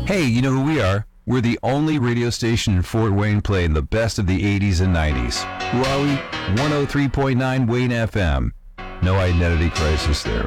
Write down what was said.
Hey, you know who we are? We're the only radio station in Fort Wayne playing the best of the 80s and 90s. Who are we? 103.9 Wayne FM. No identity crisis there.